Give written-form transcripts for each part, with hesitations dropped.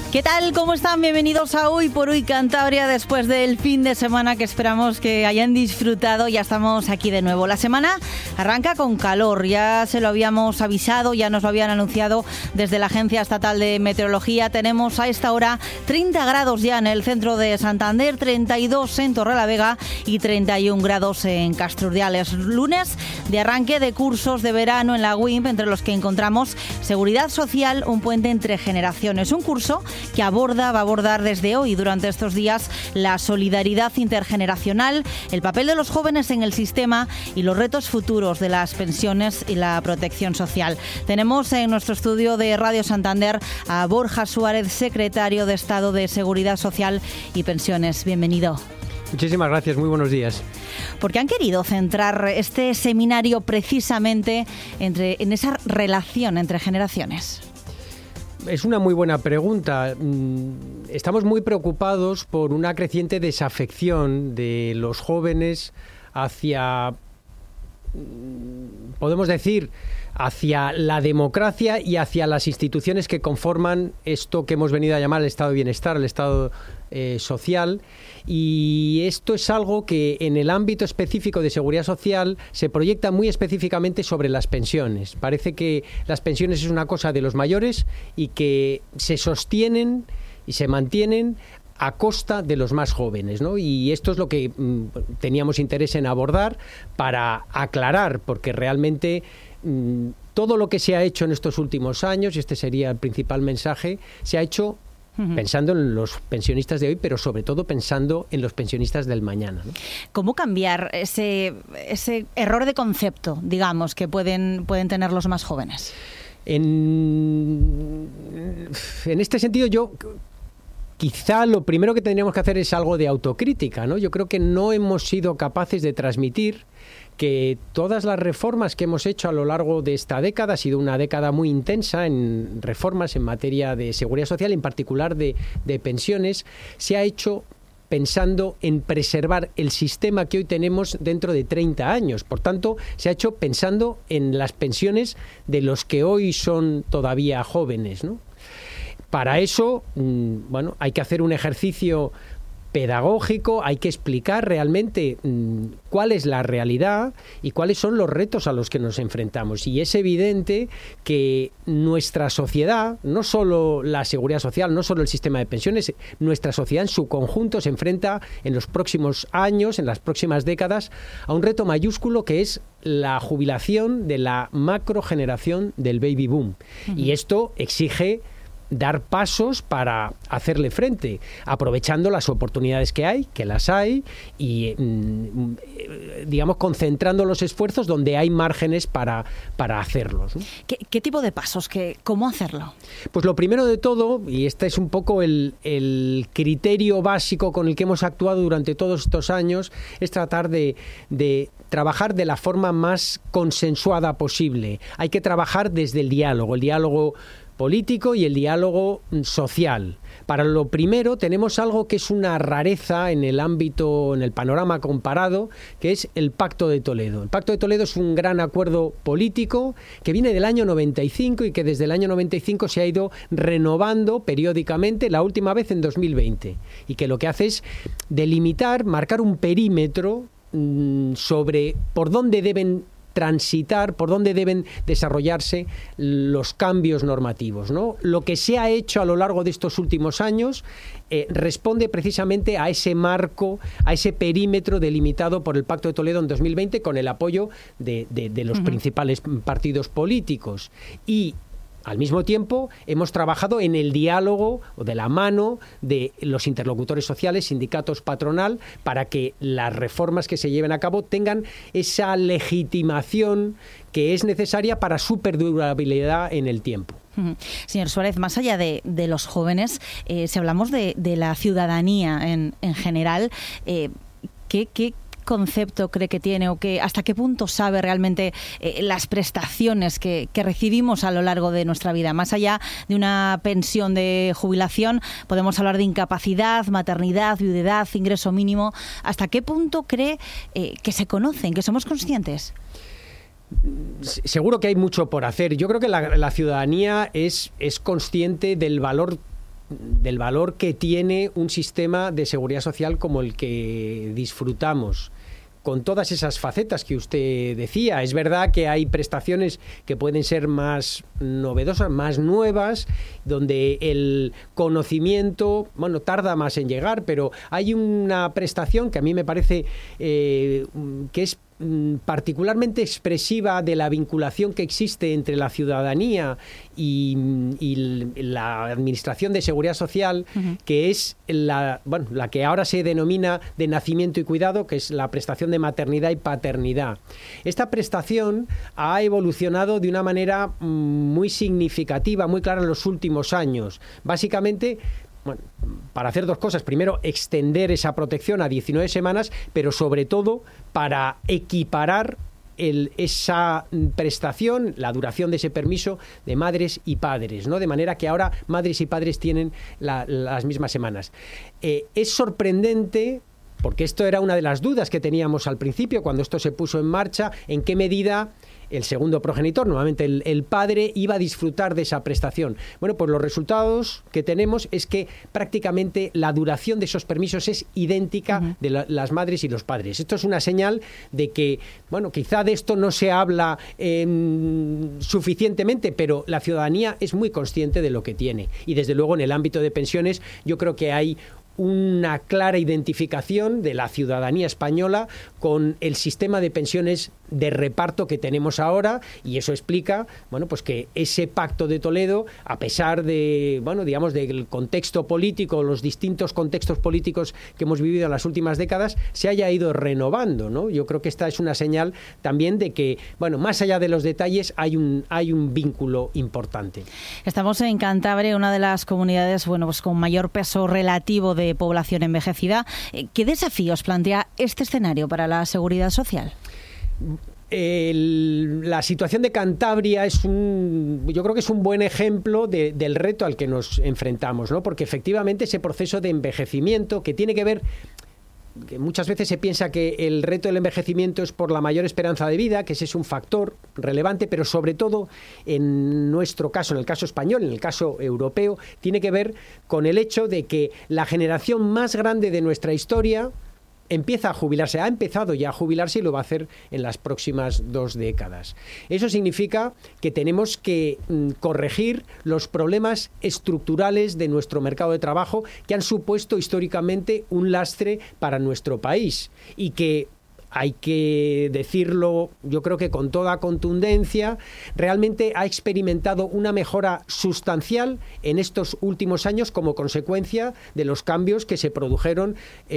¿Qué tal? ¿Cómo están? Bienvenidos a Hoy por Hoy Cantabria, después del fin de semana que esperamos que hayan disfrutado. Ya estamos aquí de nuevo. La semana arranca con calor, ya se lo habíamos avisado, ya nos lo habían anunciado desde la Agencia Estatal de Meteorología. Tenemos a esta hora 30 grados ya en el centro de Santander, 32 en Torrelavega y 31 grados en Castrurdiales. Lunes de arranque de cursos de verano en la UIMP, entre los que encontramos Seguridad Social, un puente entre generaciones. Un curso que va a abordar desde hoy, durante estos días, la solidaridad intergeneracional, el papel de los jóvenes en el sistema y los retos futuros de las pensiones y la protección social. Tenemos en nuestro estudio de Radio Santander a Borja Suárez, secretario de Estado de Seguridad Social y Pensiones. Bienvenido. Muchísimas gracias, muy buenos días. ¿Por qué han querido centrar este seminario precisamente en esa relación entre generaciones? Es una muy buena pregunta. Estamos muy preocupados por una creciente desafección de los jóvenes hacia, podemos decir, hacia la democracia y hacia las instituciones que conforman esto que hemos venido a llamar el estado de bienestar, el estado social. Y esto es algo que en el ámbito específico de seguridad social se proyecta muy específicamente sobre las pensiones. Parece que las pensiones es una cosa de los mayores y que se sostienen y se mantienen a costa de los más jóvenes, ¿no? Y esto es lo que teníamos interés en abordar para aclarar, porque realmente todo lo que se ha hecho en estos últimos años, y este sería el principal mensaje, se ha hecho pensando en los pensionistas de hoy, pero sobre todo pensando en los pensionistas del mañana, ¿no? ¿Cómo cambiar ese error de concepto, digamos, que pueden tener los más jóvenes? En este sentido, yo quizá lo primero que tendríamos que hacer es algo de autocrítica, ¿no? Yo creo que no hemos sido capaces de transmitir que todas las reformas que hemos hecho a lo largo de esta década, ha sido una década muy intensa en reformas en materia de seguridad social, en particular de pensiones, se ha hecho pensando en preservar el sistema que hoy tenemos dentro de 30 años. Por tanto, se ha hecho pensando en las pensiones de los que hoy son todavía jóvenes, ¿no? Para eso, hay que hacer un ejercicio pedagógico, hay que explicar realmente cuál es la realidad y cuáles son los retos a los que nos enfrentamos. Y es evidente que nuestra sociedad, no solo la seguridad social, no solo el sistema de pensiones, nuestra sociedad en su conjunto se enfrenta en los próximos años, en las próximas décadas, a un reto mayúsculo que es la jubilación de la macrogeneración del baby boom. Y esto exige dar pasos para hacerle frente, aprovechando las oportunidades que hay, que las hay, y digamos concentrando los esfuerzos donde hay márgenes para hacerlos, ¿no? ¿Qué tipo de pasos? ¿Cómo hacerlo? Pues lo primero de todo, y este es un poco el criterio básico con el que hemos actuado durante todos estos años, es tratar de trabajar de la forma más consensuada posible. Hay que trabajar desde el diálogo político y el diálogo social. Para lo primero tenemos algo que es una rareza en el ámbito, en el panorama comparado, que es el Pacto de Toledo. El Pacto de Toledo es un gran acuerdo político que viene del año 95 y que desde el año 95 se ha ido renovando periódicamente, la última vez en 2020, y que lo que hace es delimitar, marcar un perímetro sobre por dónde deben transitar, por dónde deben desarrollarse los cambios normativos, ¿no? Lo que se ha hecho a lo largo de estos últimos años responde precisamente a ese marco, a ese perímetro delimitado por el Pacto de Toledo en 2020 con el apoyo de los principales partidos políticos. Y al mismo tiempo, hemos trabajado en el diálogo o de la mano de los interlocutores sociales, sindicatos, patronal, para que las reformas que se lleven a cabo tengan esa legitimación que es necesaria para su perdurabilidad en el tiempo. Señor Suárez, más allá de los jóvenes, si hablamos de la ciudadanía en general, ¿qué concepto cree que tiene o hasta qué punto sabe realmente las prestaciones que recibimos a lo largo de nuestra vida? Más allá de una pensión de jubilación, podemos hablar de incapacidad, maternidad, viudedad, ingreso mínimo. ¿Hasta qué punto cree que se conocen, que somos conscientes? Seguro que hay mucho por hacer. Yo creo que la ciudadanía es consciente del valor del valor que tiene un sistema de seguridad social como el que disfrutamos, con todas esas facetas que usted decía. Es verdad que hay prestaciones que pueden ser más novedosas, más nuevas, donde el conocimiento, tarda más en llegar, pero hay una prestación que a mí me parece que es particularmente expresiva de la vinculación que existe entre la ciudadanía y la Administración de Seguridad Social, que es la que ahora se denomina de nacimiento y cuidado, que es la prestación de maternidad y paternidad. Esta prestación ha evolucionado de una manera muy significativa, muy clara en los últimos años. Básicamente, para hacer dos cosas. Primero, extender esa protección a 19 semanas, pero sobre todo para equiparar esa prestación, la duración de ese permiso de madres y padres, ¿no? De manera que ahora madres y padres tienen las mismas semanas. Es sorprendente, porque esto era una de las dudas que teníamos al principio cuando esto se puso en marcha, en qué medida el segundo progenitor, normalmente el padre, iba a disfrutar de esa prestación. Bueno, pues los resultados que tenemos es que prácticamente la duración de esos permisos es idéntica de las madres y los padres. Esto es una señal de que, quizá de esto no se habla suficientemente, pero la ciudadanía es muy consciente de lo que tiene. Y desde luego en el ámbito de pensiones yo creo que hay una clara identificación de la ciudadanía española con el sistema de pensiones de reparto que tenemos ahora, y eso explica, pues que ese Pacto de Toledo, a pesar de, del contexto político, los distintos contextos políticos que hemos vivido en las últimas décadas, se haya ido renovando, ¿no? Yo creo que esta es una señal también de que, más allá de los detalles, hay un vínculo importante. Estamos en Cantabria, una de las comunidades, con mayor peso relativo de población envejecida. ¿Qué desafíos plantea este escenario para la seguridad social? La situación de Cantabria yo creo que es un buen ejemplo del reto al que nos enfrentamos, ¿no? Porque efectivamente ese proceso de envejecimiento que tiene que ver, que muchas veces se piensa que el reto del envejecimiento es por la mayor esperanza de vida, que ese es un factor relevante, pero sobre todo en nuestro caso, en el caso español, en el caso europeo, tiene que ver con el hecho de que la generación más grande de nuestra historia empieza a jubilarse, ha empezado ya a jubilarse y lo va a hacer en las próximas 2 décadas. Eso significa que tenemos que corregir los problemas estructurales de nuestro mercado de trabajo que han supuesto históricamente un lastre para nuestro país y que, hay que decirlo, yo creo que con toda contundencia, realmente ha experimentado una mejora sustancial en estos últimos años como consecuencia de los cambios que se produjeron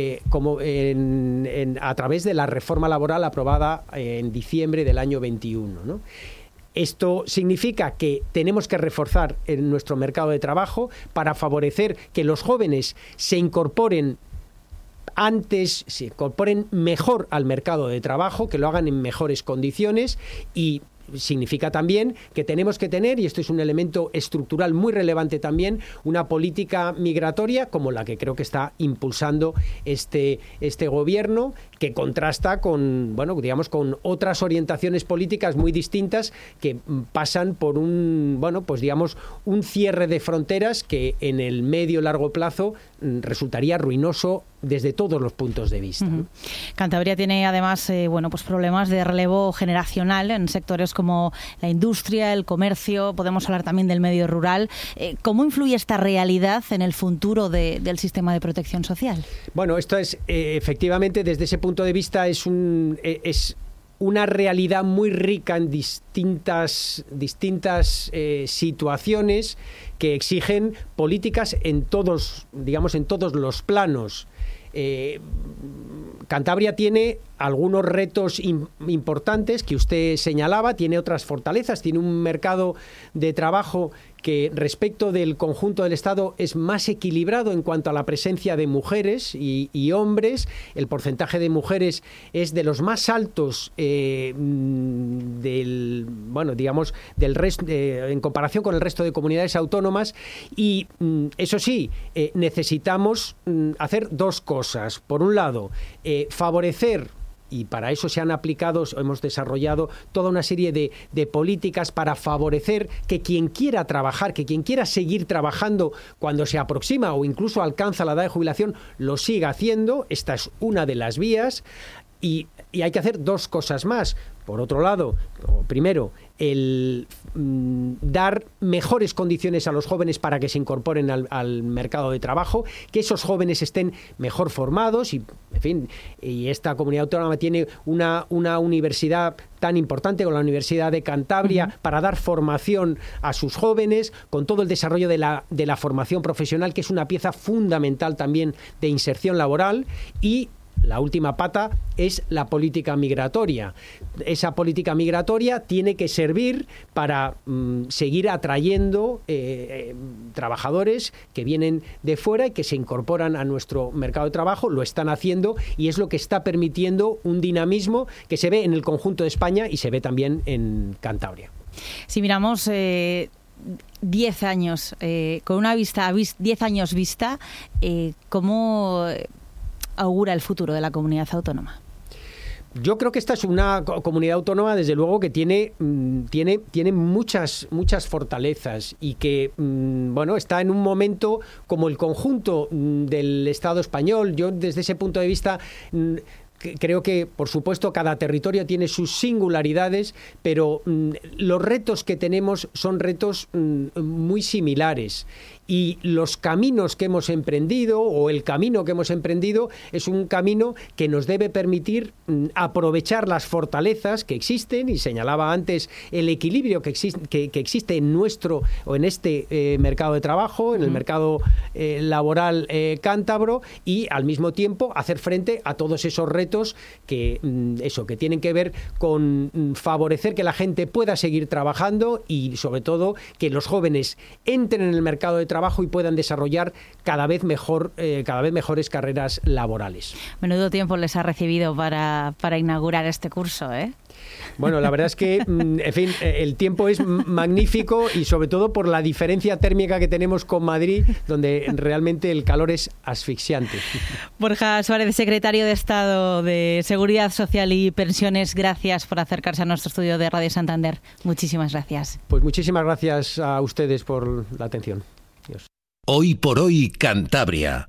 a través de la reforma laboral aprobada en diciembre del año 21, ¿no? Esto significa que tenemos que reforzar nuestro mercado de trabajo para favorecer que los jóvenes se incorporen mejor al mercado de trabajo, que lo hagan en mejores condiciones, y significa también que tenemos que tener, y esto es un elemento estructural muy relevante también, una política migratoria como la que creo que está impulsando este gobierno, que contrasta con otras orientaciones políticas muy distintas que pasan por un cierre de fronteras que en el medio largo plazo resultaría ruinoso desde todos los puntos de vista, ¿no? Cantabria tiene además problemas de relevo generacional en sectores como la industria, el comercio, podemos hablar también del medio rural. ¿Cómo influye esta realidad en el futuro del sistema de protección social? Bueno, esto es efectivamente, desde ese punto de vista, es una realidad muy rica en distintas situaciones que exigen políticas en todos los planos. Cantabria tiene algunos retos importantes que usted señalaba, tiene otras fortalezas, tiene un mercado de trabajo que respecto del conjunto del Estado es más equilibrado en cuanto a la presencia de mujeres y hombres. El porcentaje de mujeres es de los más altos del resto, en comparación con el resto de comunidades autónomas, y eso sí, necesitamos hacer dos cosas. Por un lado, favorecer y para eso se han aplicado, hemos desarrollado toda una serie de políticas para favorecer que quien quiera trabajar, que quien quiera seguir trabajando cuando se aproxima o incluso alcanza la edad de jubilación, lo siga haciendo. Esta es una de las vías. Y hay que hacer dos cosas más. Por otro lado, primero, el dar mejores condiciones a los jóvenes para que se incorporen al mercado de trabajo, que esos jóvenes estén mejor formados y, en fin, y esta comunidad autónoma tiene una universidad tan importante como la Universidad de Cantabria para dar formación a sus jóvenes, con todo el desarrollo de la formación profesional, que es una pieza fundamental también de inserción laboral. Y la última pata es la política migratoria. Esa política migratoria tiene que servir para seguir atrayendo trabajadores que vienen de fuera y que se incorporan a nuestro mercado de trabajo. Lo están haciendo y es lo que está permitiendo un dinamismo que se ve en el conjunto de España y se ve también en Cantabria. Si miramos 10 años, con una vista, 10 años vista, ¿cómo augura el futuro de la comunidad autónoma? Yo creo que esta es una comunidad autónoma, desde luego, que tiene muchas fortalezas y que está en un momento como el conjunto del Estado español. Yo, desde ese punto de vista, creo que, por supuesto, cada territorio tiene sus singularidades, pero los retos que tenemos son retos muy similares. Y los caminos que hemos emprendido, o el camino que hemos emprendido, es un camino que nos debe permitir aprovechar las fortalezas que existen, y señalaba antes el equilibrio que existe en nuestro o en este mercado de trabajo, en el mercado laboral cántabro, y al mismo tiempo hacer frente a todos esos retos que tienen que ver con favorecer que la gente pueda seguir trabajando y, sobre todo, que los jóvenes entren en el mercado de trabajo y puedan desarrollar cada vez mejores carreras laborales. Menudo tiempo les ha recibido para inaugurar este curso, ¿eh? Bueno, la verdad es que, en fin, el tiempo es magnífico y sobre todo por la diferencia térmica que tenemos con Madrid, donde realmente el calor es asfixiante. Borja Suárez, secretario de Estado de Seguridad Social y Pensiones, gracias por acercarse a nuestro estudio de Radio Santander. Muchísimas gracias. Pues muchísimas gracias a ustedes por la atención. Adiós. Hoy por hoy, Cantabria.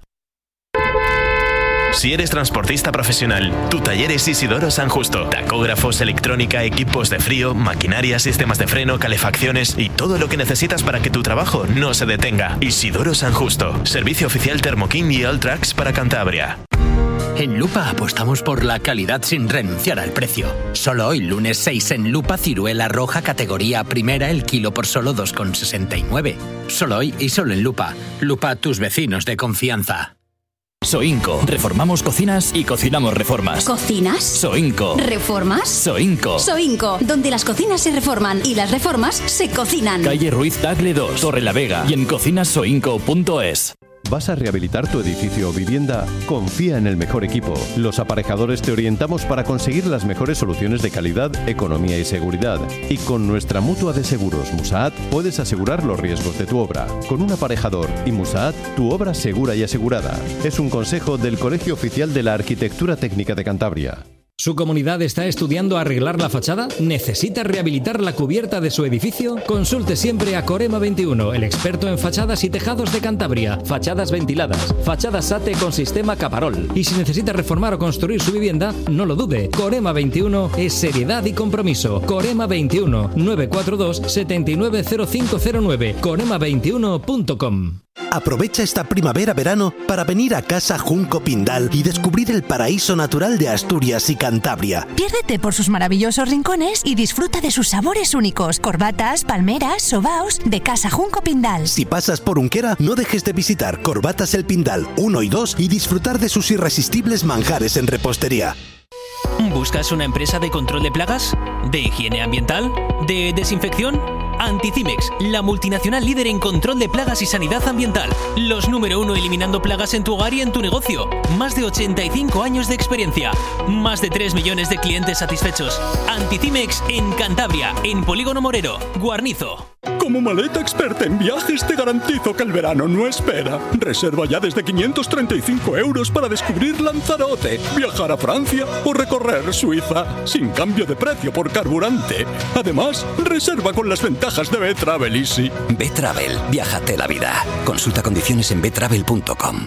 Si eres transportista profesional, tu taller es Isidoro San Justo. Tacógrafos, electrónica, equipos de frío, maquinaria, sistemas de freno, calefacciones y todo lo que necesitas para que tu trabajo no se detenga. Isidoro San Justo. Servicio oficial Thermoking y Alltrax para Cantabria. En Lupa apostamos por la calidad sin renunciar al precio. Solo hoy, lunes 6, en Lupa, ciruela roja categoría primera, el kilo por solo 2,69. Solo hoy y solo en Lupa. Lupa, tus vecinos de confianza. Soinco. Reformamos cocinas y cocinamos reformas. ¿Cocinas? Soinco. ¿Reformas? Soinco. Soinco, donde las cocinas se reforman y las reformas se cocinan. Calle Ruiz Tagle 2, Torre la Vega y en cocinasoinco.es. ¿Vas a rehabilitar tu edificio o vivienda? Confía en el mejor equipo. Los aparejadores te orientamos para conseguir las mejores soluciones de calidad, economía y seguridad. Y con nuestra mutua de seguros Musaat puedes asegurar los riesgos de tu obra. Con un aparejador y Musaat, tu obra segura y asegurada. Es un consejo del Colegio Oficial de la Arquitectura Técnica de Cantabria. ¿Su comunidad está estudiando arreglar la fachada? ¿Necesita rehabilitar la cubierta de su edificio? Consulte siempre a Corema 21, el experto en fachadas y tejados de Cantabria. Fachadas ventiladas, fachadas SATE con sistema Caparol. Y si necesita reformar o construir su vivienda, no lo dude. Corema 21 es seriedad y compromiso. Corema 21 942 790509. Corema21.com. Aprovecha esta primavera-verano para venir a Casa Junco Pindal y descubrir el paraíso natural de Asturias y Cantabria. Piérdete por sus maravillosos rincones y disfruta de sus sabores únicos. Corbatas, palmeras, sobaos de Casa Junco Pindal. Si pasas por Unquera, no dejes de visitar Corbatas El Pindal 1 y 2 y disfrutar de sus irresistibles manjares en repostería. ¿Buscas una empresa de control de plagas? ¿De higiene ambiental? ¿De desinfección? Anticimex, la multinacional líder en control de plagas y sanidad ambiental. Los número 1 eliminando plagas en tu hogar y en tu negocio. Más de 85 años de experiencia. Más de 3 millones de clientes satisfechos. Anticimex en Cantabria, en Polígono Morero, Guarnizo. Como maleta experta en viajes te garantizo que el verano no espera. Reserva ya desde 535 € para descubrir Lanzarote, viajar a Francia o recorrer Suiza, sin cambio de precio por carburante. Además, reserva con las ventajas de B-Travel Easy. B-Travel, viájate la vida. Consulta condiciones en btravel.com.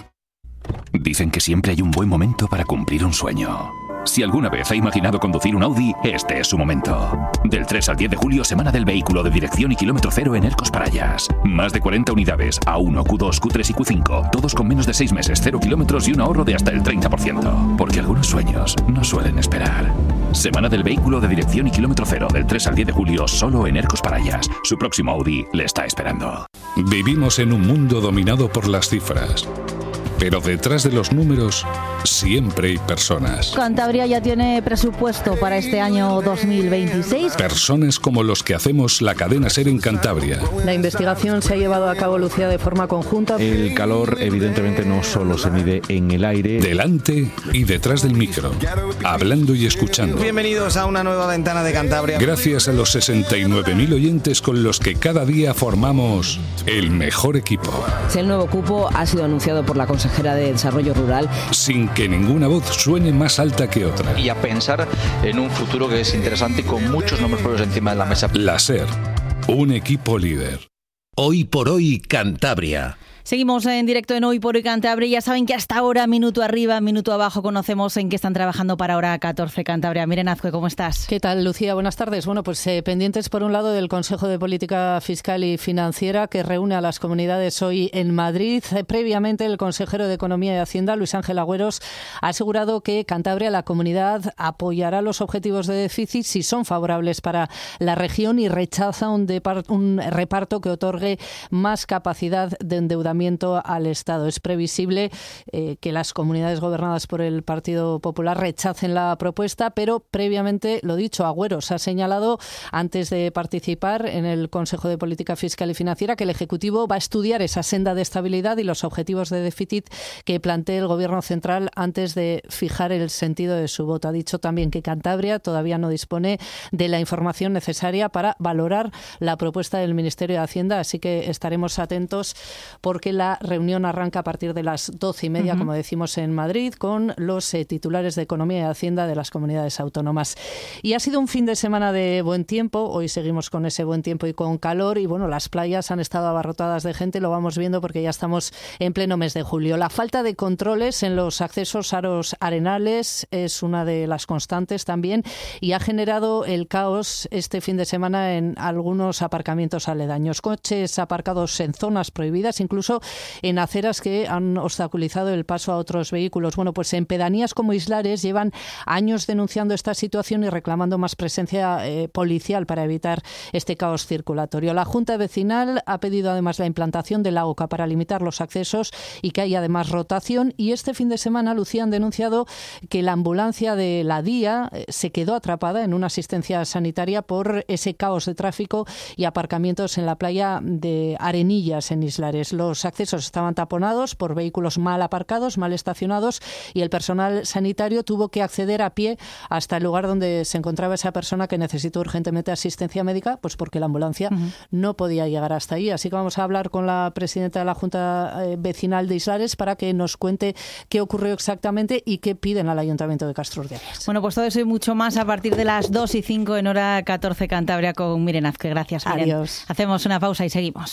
Dicen que siempre hay un buen momento para cumplir un sueño. Si alguna vez ha imaginado conducir un Audi, este es su momento. Del 3 al 10 de julio, semana del vehículo de dirección y kilómetro cero en Ercos Parayas. Más de 40 unidades, A1, Q2, Q3 y Q5. Todos con menos de 6 meses, 0 kilómetros y un ahorro de hasta el 30%. Porque algunos sueños no suelen esperar. Semana del vehículo de dirección y kilómetro cero, del 3 al 10 de julio, solo en Ercos Parayas. Su próximo Audi le está esperando. Vivimos en un mundo dominado por las cifras. Pero detrás de los números siempre hay personas. Cantabria ya tiene presupuesto para este año 2026. Personas como los que hacemos la cadena SER en Cantabria. La investigación se ha llevado a cabo, Lucía, de forma conjunta. El calor evidentemente no solo se mide en el aire. Delante y detrás del micro, hablando y escuchando. Bienvenidos a una nueva ventana de Cantabria. Gracias a los 69.000 oyentes con los que cada día formamos el mejor equipo. El nuevo cupo ha sido anunciado por la consejera de Desarrollo Rural. Sin que ninguna voz suene más alta que otra. Y a pensar en un futuro que es interesante y con muchos nombres propios encima de la mesa. La SER, un equipo líder. Hoy por hoy, Cantabria. Seguimos en directo en Hoy por Hoy Cantabria. Ya saben que hasta ahora, minuto arriba, minuto abajo, conocemos en qué están trabajando para hora 14 Cantabria. Miren, Azcue, ¿cómo estás? ¿Qué tal, Lucía? Buenas tardes. Bueno, pues pendientes por un lado del Consejo de Política Fiscal y Financiera que reúne a las comunidades hoy en Madrid. Previamente, el consejero de Economía y Hacienda, Luis Ángel Agüeros, ha asegurado que Cantabria, la comunidad, apoyará los objetivos de déficit si son favorables para la región y rechaza un reparto que otorgue más capacidad de endeudamiento al Estado. Es previsible que las comunidades gobernadas por el Partido Popular rechacen la propuesta, pero previamente, lo dicho, Agüeros ha señalado antes de participar en el Consejo de Política Fiscal y Financiera que el Ejecutivo va a estudiar esa senda de estabilidad y los objetivos de déficit que plantee el Gobierno central antes de fijar el sentido de su voto. Ha dicho también que Cantabria todavía no dispone de la información necesaria para valorar la propuesta del Ministerio de Hacienda, así que estaremos atentos porque la reunión arranca a partir de las 12:30, como decimos en Madrid, con los titulares de Economía y Hacienda de las comunidades autónomas. Y ha sido un fin de semana de buen tiempo. Hoy seguimos con ese buen tiempo y con calor. Y bueno, las playas han estado abarrotadas de gente. Lo vamos viendo porque ya estamos en pleno mes de julio. La falta de controles en los accesos a los arenales es una de las constantes también y ha generado el caos este fin de semana en algunos aparcamientos aledaños. Coches aparcados en zonas prohibidas, incluso en aceras que han obstaculizado el paso a otros vehículos. Bueno, pues en pedanías como Islares llevan años denunciando esta situación y reclamando más presencia policial para evitar este caos circulatorio. La Junta Vecinal ha pedido además la implantación de la OCA para limitar los accesos y que haya además rotación. Y este fin de semana, Lucía, han denunciado que la ambulancia de la DIA se quedó atrapada en una asistencia sanitaria por ese caos de tráfico y aparcamientos en la playa de Arenillas, en Islares. Los accesos estaban taponados por vehículos mal aparcados, mal estacionados y el personal sanitario tuvo que acceder a pie hasta el lugar donde se encontraba esa persona que necesitó urgentemente asistencia médica, pues porque la ambulancia no podía llegar hasta ahí. Así que vamos a hablar con la presidenta de la Junta Vecinal de Islares para que nos cuente qué ocurrió exactamente y qué piden al Ayuntamiento de Castrurdiales. Bueno, pues todo eso y mucho más a partir de las 2:05 en hora 14 Cantabria con Miren Azcue. Gracias, Miren. Adiós. Hacemos una pausa y seguimos.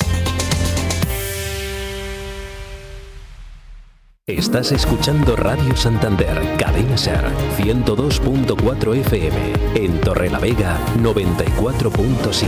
Estás escuchando Radio Santander, Cadena SER, 102.4 FM, en Torrelavega, 94.7.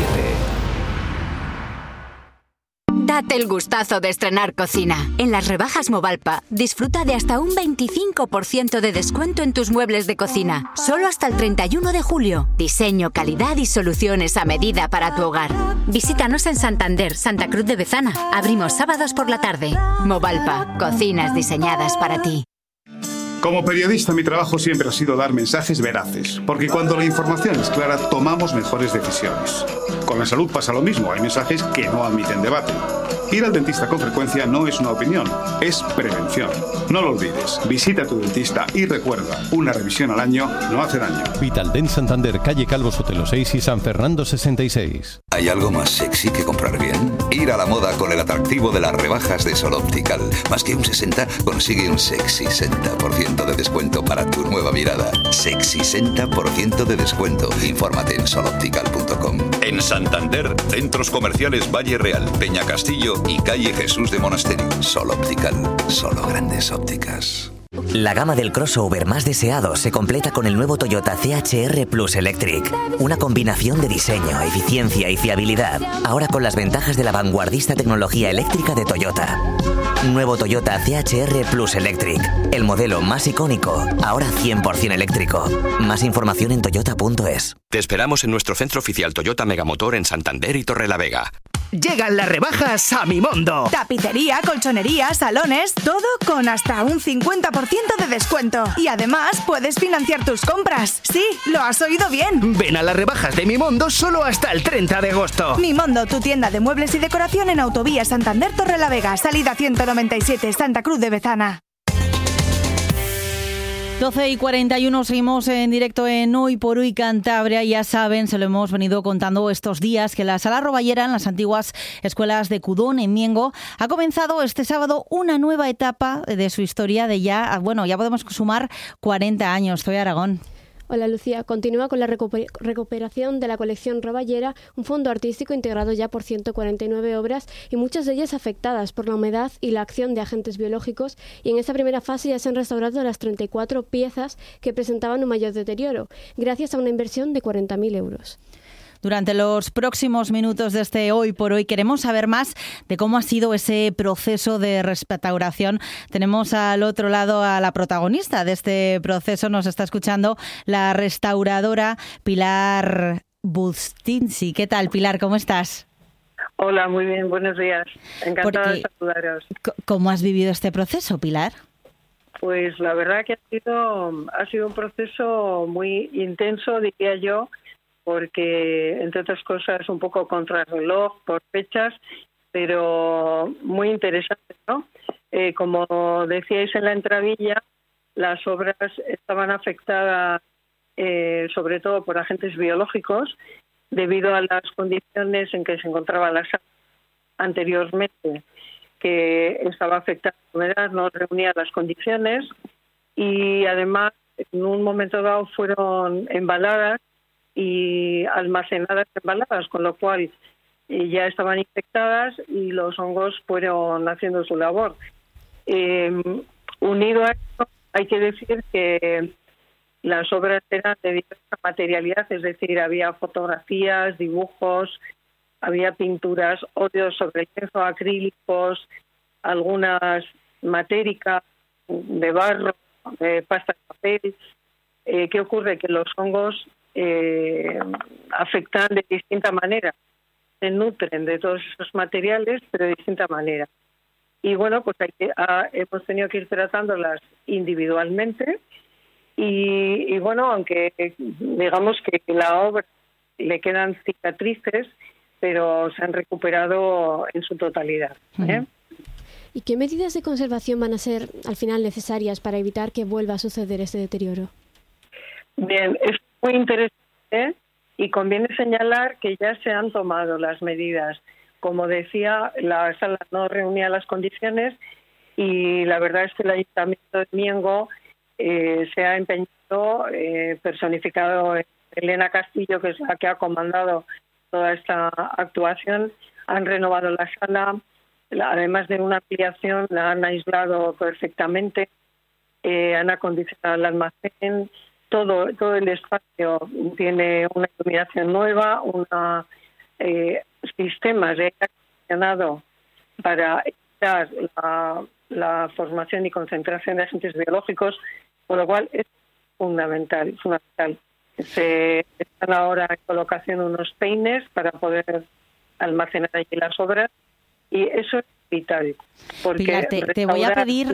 Date el gustazo de estrenar cocina. En las rebajas Movalpa, disfruta de hasta un 25% de descuento en tus muebles de cocina. Solo hasta el 31 de julio. Diseño, calidad y soluciones a medida para tu hogar. Visítanos en Santander, Santa Cruz de Bezana. Abrimos sábados por la tarde. Movalpa, cocinas diseñadas para ti. Como periodista, mi trabajo siempre ha sido dar mensajes veraces, porque cuando la información es clara, tomamos mejores decisiones. Con la salud pasa lo mismo, hay mensajes que no admiten debate. Ir al dentista con frecuencia no es una opinión, es prevención. No lo olvides, visita a tu dentista y recuerda, una revisión al año no hace daño. Vitaldent Santander, calle Calvo Sotelo 6 y San Fernando 66. ¿Hay algo más sexy que comprar bien? Ir a la moda con el atractivo de las rebajas de Sol Optical. Más que un 60, consigue un sexy 60% de descuento para tu nueva mirada. Sexy 60% de descuento. Infórmate en soloptical.com. En Santander, centros comerciales Valle Real, Peña Castillo y calle Jesús de Monasterio. Sol Optical, solo grandes ópticas. La gama del crossover más deseado se completa con el nuevo Toyota CHR Plus Electric. Una combinación de diseño, eficiencia y fiabilidad. Ahora con las ventajas de la vanguardista tecnología eléctrica de Toyota. Nuevo Toyota CHR Plus Electric. El modelo más icónico, ahora 100% eléctrico. Más información en toyota.es. Te esperamos en nuestro centro oficial Toyota Megamotor en Santander y Torrelavega. Llegan las rebajas a Mimondo. Tapicería, colchonería, salones, todo con hasta un 50% de descuento. Y además puedes financiar tus compras. Sí, lo has oído bien. Ven a las rebajas de Mimondo solo hasta el 30 de agosto. Mimondo, tu tienda de muebles y decoración en Autovía Santander Torrelavega, salida 197, Santa Cruz de Bezana. 12:41, seguimos en directo en Hoy por Hoy Cantabria. Ya saben, se lo hemos venido contando estos días, que la Sala Roballera, en las antiguas escuelas de Cudón, en Miengo, ha comenzado este sábado una nueva etapa de su historia de ya podemos sumar 40 años. Soy Aragón. Hola Lucía, continúa con la recuperación de la colección Roballera, un fondo artístico integrado ya por 149 obras y muchas de ellas afectadas por la humedad y la acción de agentes biológicos, y en esta primera fase ya se han restaurado las 34 piezas que presentaban un mayor deterioro, gracias a una inversión de 40.000 euros. Durante los próximos minutos de este Hoy por Hoy queremos saber más de cómo ha sido ese proceso de restauración. Tenemos al otro lado a la protagonista de este proceso. Nos está escuchando la restauradora Pilar Bustinsi. ¿Qué tal, Pilar? ¿Cómo estás? Hola, muy bien. Buenos días. Encantada de saludaros. ¿Cómo has vivido este proceso, Pilar? Pues la verdad que ha sido un proceso muy intenso, diría yo, porque, entre otras cosas, un poco contrarreloj por fechas, pero muy interesante, ¿no? Como decíais en la entradilla, las obras estaban afectadas sobre todo por agentes biológicos, debido a las condiciones en que se encontraba la sala anteriormente, que estaba afectada por la humedad, no reunía las condiciones, y además, en un momento dado, fueron embaladas y almacenadas embaladas, con lo cual ya estaban infectadas y los hongos fueron haciendo su labor. Unido a esto, hay que decir que las obras eran de diversa materialidad, es decir, había fotografías, dibujos, había pinturas, óleos sobre lienzo, acrílicos, algunas matéricas de barro, de pasta de papel. ¿Qué ocurre? Que los hongos afectan de distinta manera, se nutren de todos esos materiales, pero de distinta manera. Y bueno, pues hemos tenido que ir tratándolas individualmente y bueno, aunque digamos que la obra le quedan cicatrices, pero se han recuperado en su totalidad. ¿Y qué medidas de conservación van a ser al final necesarias para evitar que vuelva a suceder ese deterioro? Bien, es muy interesante y conviene señalar que ya se han tomado las medidas. Como decía, la sala no reunía las condiciones y la verdad es que el Ayuntamiento de Miengo se ha empeñado, personificado en Elena Castillo, que es la que ha comandado toda esta actuación. Han renovado la sala, además de una ampliación, la han aislado perfectamente, han acondicionado el almacén. Todo el espacio tiene una iluminación nueva, sistemas de aire acondicionado para evitar la formación y concentración de agentes biológicos, por lo cual es fundamental. Se están ahora en colocación unos peines para poder almacenar allí las obras y eso es vital. Porque Pilar, te voy a pedir...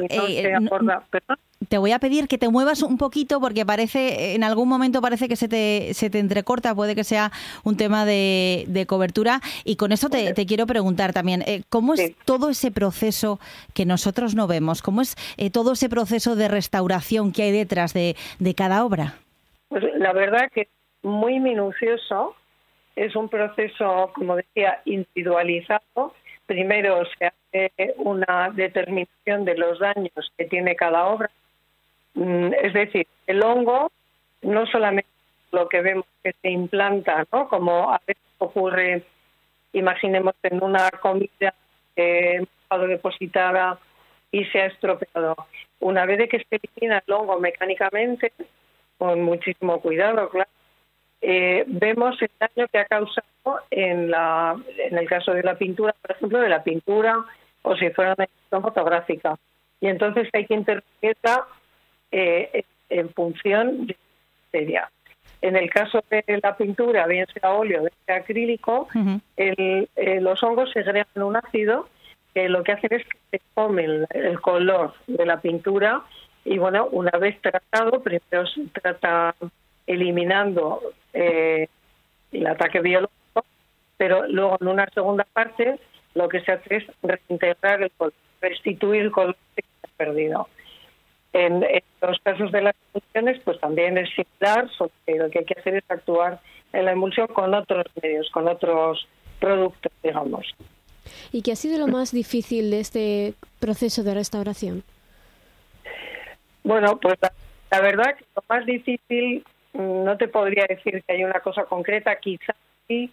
Te voy a pedir que te muevas un poquito porque en algún momento parece que se te entrecorta, puede que sea un tema de cobertura, y con eso te quiero preguntar también, ¿cómo es todo ese proceso que nosotros no vemos? ¿Cómo es todo ese proceso de restauración que hay detrás de cada obra? Pues la verdad que es muy minucioso es un proceso, como decía, individualizado. Primero se hace una determinación de los daños que tiene cada obra. Es decir, el hongo no solamente lo que vemos que se implanta, ¿no? Como a veces ocurre, imaginemos en una comida que hemos estado depositada y se ha estropeado. Una vez de que se elimina el hongo mecánicamente, con muchísimo cuidado, claro, vemos el daño que ha causado en el caso de la pintura, por ejemplo, de la pintura, o si fuera una edición fotográfica. Y entonces hay que interpretarla en función de la materia. En el caso de la pintura, bien sea óleo, bien sea acrílico, los hongos segregan un ácido que lo que hacen es que se comen el color de la pintura y, bueno, una vez tratado, primero se trata eliminando el ataque biológico, pero luego en una segunda parte lo que se hace es reintegrar el color, restituir el color que se ha perdido. En los casos de las emulsiones, pues también es similar, solo que lo que hay que hacer es actuar en la emulsión con otros medios, con otros productos, digamos. ¿Y qué ha sido lo más difícil de este proceso de restauración? Bueno, pues la verdad que lo más difícil, no te podría decir que hay una cosa concreta, quizás sí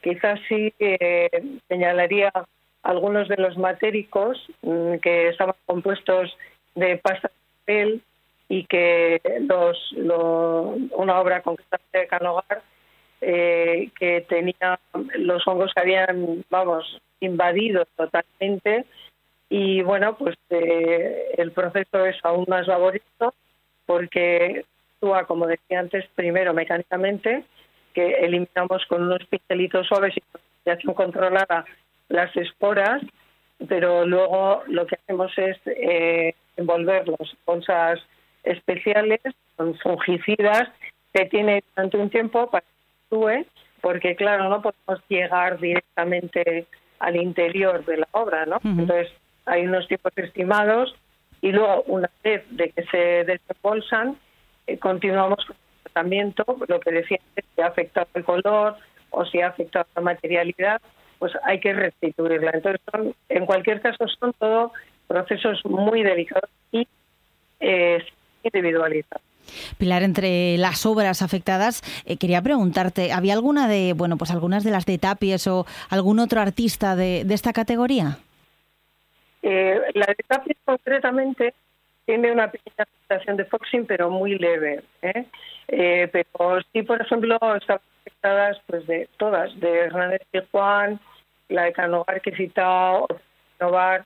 señalaría algunos de los matéricos que estaban compuestos de pasta de papel y que una obra concreta de Canogar que tenía los hongos que habían, invadido totalmente, y bueno, pues el proceso es aún más laborioso porque actúa, como decía antes, primero mecánicamente, que eliminamos con unos pincelitos suaves y con radiación controlada las esporas, pero luego lo que hacemos es envolverlos en bolsas especiales con fungicidas que tiene durante un tiempo para que actúe, porque claro, no podemos llegar directamente al interior de la obra, ¿no? Entonces hay unos tiempos estimados y luego una vez de que se desembolsan continuamos con el tratamiento, lo que decía antes, si ha afectado el color o si ha afectado la materialidad, pues hay que restituirla. Entonces en cualquier caso son todos procesos muy delicados y individualizados. Pilar, entre las obras afectadas, quería preguntarte, ¿había alguna de, algunas de las de Tapies o algún otro artista de esta categoría? La de Tapies concretamente tiene una pequeña afectación de foxing, pero muy leve, pero sí, por ejemplo, están afectadas pues de todas, de Hernández y Juan, la de Canogar que he citado, Canogar,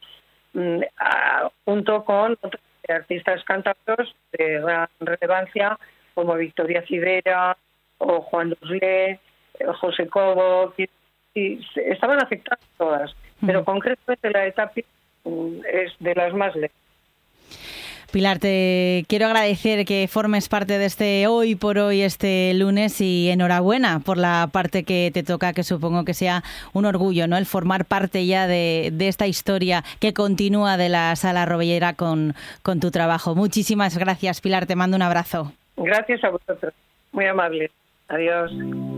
junto con otros artistas cántabros de gran relevancia como Victoria Civera o Juan Duslé, José Cobo, y estaban afectadas todas, pero concretamente la de Tapies es de las más leves. Pilar, te quiero agradecer que formes parte de este Hoy por Hoy, este lunes, y enhorabuena por la parte que te toca, que supongo que sea un orgullo, ¿no? El formar parte ya de esta historia que continúa de la Sala Rovellera con tu trabajo. Muchísimas gracias, Pilar, te mando un abrazo. Gracias a vosotros, muy amable. Adiós.